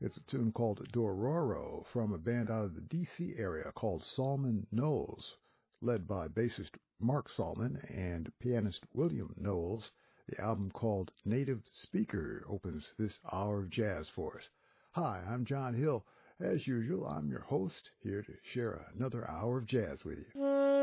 It's a tune called Dororo from a band out of the D.C. area called Salmon Knowles, led by bassist Mark Salmon and pianist William Knowles. The album called Native Speaker opens this hour of jazz for us. Hi, I'm John Hill. As usual, I'm your host, here to share another hour of jazz with you.